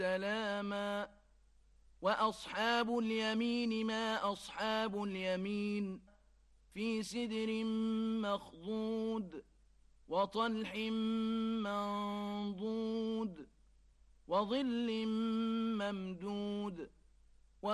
سلاما. وأصحاب اليمين ما أصحاب اليمين في سدر مخضود وطلح منضود وظل ممدود